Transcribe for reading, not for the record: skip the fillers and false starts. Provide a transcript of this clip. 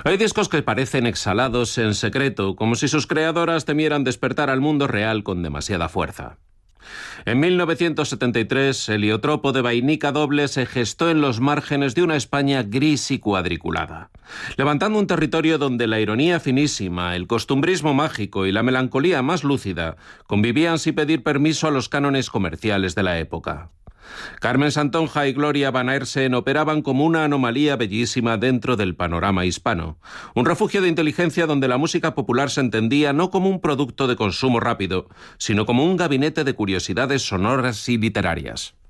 Hay discos que parecen exhalados en secreto, como si sus creadoras temieran despertar al mundo real con demasiada fuerza. En 1973, Heliotropo de Vainica Doble se gestó en los márgenes de una España gris y cuadriculada, levantando un territorio donde la ironía finísima, el costumbrismo mágico y la melancolía más lúcida convivían sin pedir permiso a los cánones comerciales de la época. Carmen Santonja y Gloria Van Aersen operaban como una anomalía bellísima dentro del panorama hispano, un refugio de inteligencia donde la música popular se entendía no como un producto de consumo rápido, sino como un gabinete de curiosidades sonoras y literarias.